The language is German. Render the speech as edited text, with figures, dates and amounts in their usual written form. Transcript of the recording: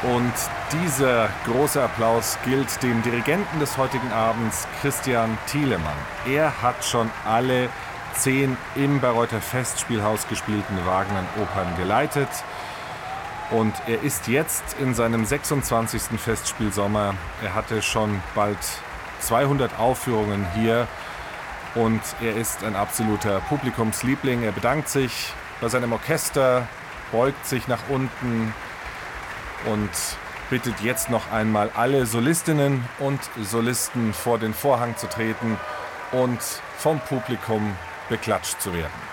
Und dieser große Applaus gilt dem Dirigenten des heutigen Abends, Christian Thielemann. Er hat schon alle 10 im Bayreuther Festspielhaus gespielten Wagner-Opern geleitet. Und er ist jetzt in seinem 26. Festspielsommer. Er hatte schon bald 200 Aufführungen hier und er ist ein absoluter Publikumsliebling. Er bedankt sich bei seinem Orchester, beugt sich nach unten und bittet jetzt noch einmal alle Solistinnen und Solisten vor den Vorhang zu treten und vom Publikum beklatscht zu werden.